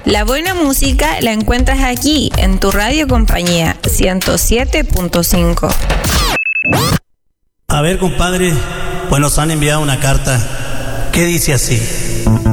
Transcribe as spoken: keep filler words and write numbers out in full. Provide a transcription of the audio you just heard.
La buena música la encuentras aquí, en tu radio compañía, ciento siete punto cinco. A ver, compadre, pues nos han enviado una carta. ¿Qué dice así?